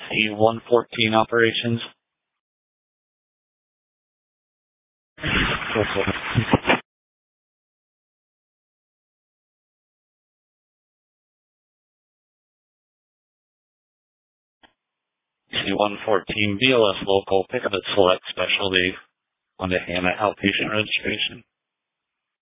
C-114 operations. C-114 BLS local, pick up at select specialty on the Hannah outpatient registration.